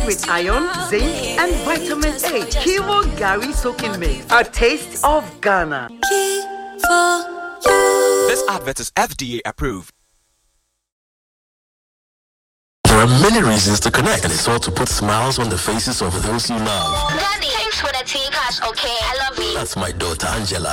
with iron, zinc, and vitamin A. Kivo Gary Soaking Mix. A taste of Ghana. This advert is FDA approved. There are many reasons to connect, and it's all to put smiles on the faces of those you love. Daddy, thanks for the tea cash, okay? I love you. That's my daughter, Angela.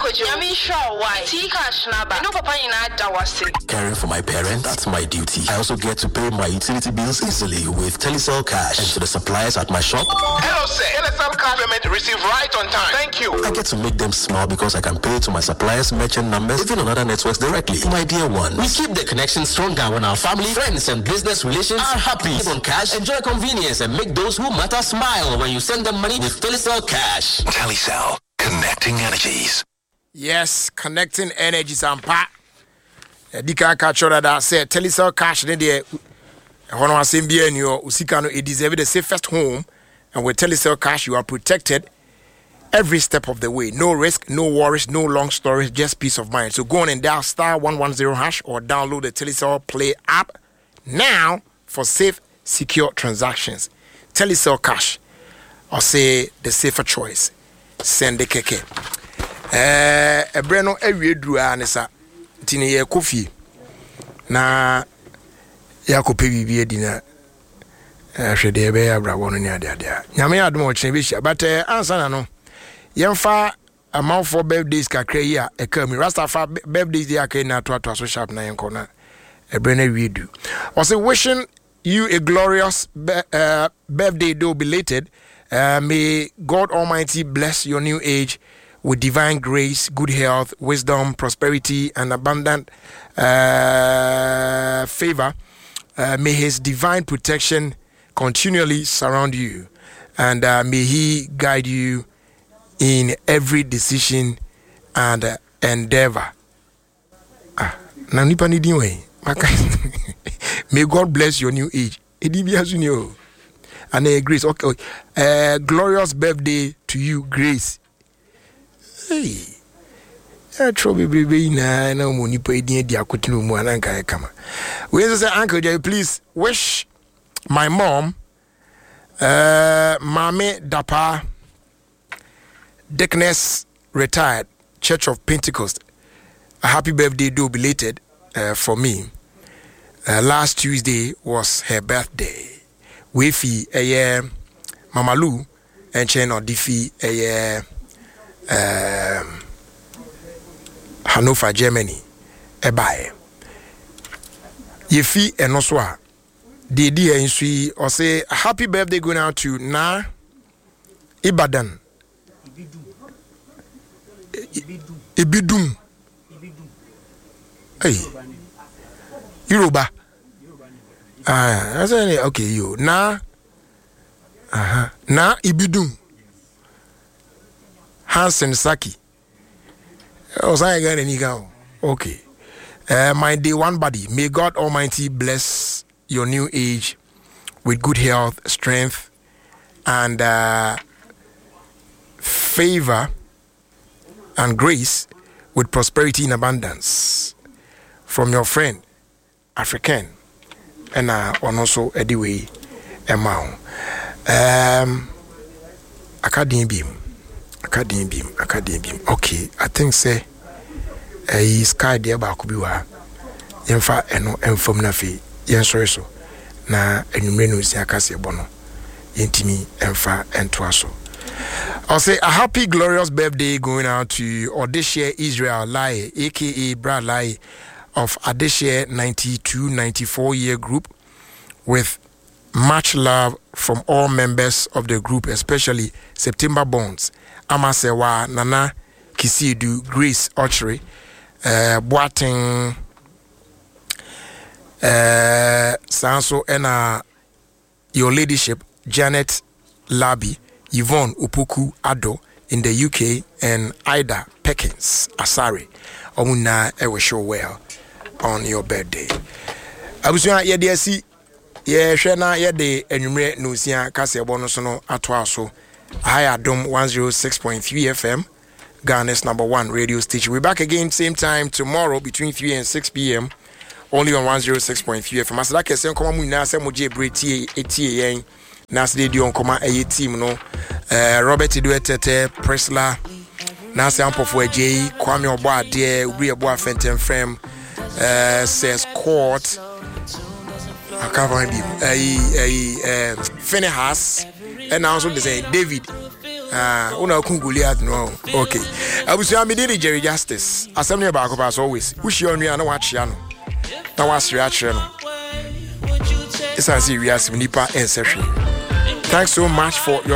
Caring for my parents, that's my duty. I also get to pay my utility bills easily with Telecel Cash. And to the suppliers at my shop. Hello, sir. Telecel Cash payment received right on time. Thank you. I get to make them smile because I can pay to my suppliers' merchant numbers, even on other networks directly. My dear ones, we keep the connection stronger when our family, friends, and business relations are happy. Live on cash, enjoy convenience, and make those who matter smile when you send them money with Telecel Cash. Telecel, connecting energies. Yes, connecting energies and pa. Dika Kachora that said Telecel Cash ne de hono asem bia ni o usika no it deserve the safest home, and with Telecel Cash you are protected every step of the way. No risk, no worries, no long stories, just peace of mind. So go on and dial *110# or download the Telecel Play app now for safe, secure transactions. Telecel Cash, or say the safer choice. Send the keke. Ebreno ewiedru anesa tini ye kofi na ya kope bibie dina hwede ebe ya bra wono ni ade nyame adom o kyen be hia but ansa na no yemfa amount for birthdays kakra yi a ekami Rastafa birthdays dey akay na to so sharp na yenko na ebreno ewiedru was wishing you a glorious birthday though belated. May God Almighty bless your new age with divine grace, good health, wisdom, prosperity, and abundant favor. May His divine protection continually surround you, and may He guide you in every decision and endeavor. May God bless your new age. And Grace, okay. Glorious birthday to you, Grace. Hey, I trouble baby na money pay the akutinu mu ananka kama. We say Uncle Jay, please wish my mom, Mame Dapa, Dickness retired, Church of Pentecost, a happy birthday, do belated for me. Last Tuesday was her birthday. Wefi Mama Lou and Chen or Diffie Hanover, Germany. Bye. Yefi and Oswa. The dear in Sui or say happy birthday going out to Na Ibadan. Ibidum. Hey. Yoruba. I said, okay, you na Ibidum Hansen Saki. Oh, I got any go. Okay. My day one buddy, may God Almighty bless your new age with good health, strength, and favor and grace with prosperity in abundance from your friend, African. And also anyway amount academy beam. Okay, I think say sky there ba could be wa yemfa eno enfom na fe yen sorry so na enumre no si akase bono yentimi emfa ento aso. I'll say a happy glorious birthday going out to Odeshare Israel Lai aka Brad Lai of Adeshare 92-94 group, with much love from all members of the group, especially September Bonds, Amasewa, Nana Kisidu, Grace Ochre, Boateng, Sanso, and your ladyship, Janet Labi, Yvonne Upuku Ado in the UK, and Ida Perkins Asari. Omuna ewe show well on your birthday. Abusua ye de asi ye hwe na ye de enwumre no sia kase bono so no atwa so high Adom 106.3 FM, Ghana's #1 radio station. We're back again same time tomorrow between 3 and 6 p.m. only on 106.3 FM. As like I said, come on na say moje bretie etie yen Nas de Dion Koma a team no Robert Duetete Presla Nas Ampofo J Kwame Oboa de Uri Oboa Fenton Frame says court I can't find him Finehas and also they say David Una Kunguliat no okay I was did Jerry Justice assembly back as always wish you on me and watch Yano now was reaction it's as if we are Nipa and session. Thanks so much for your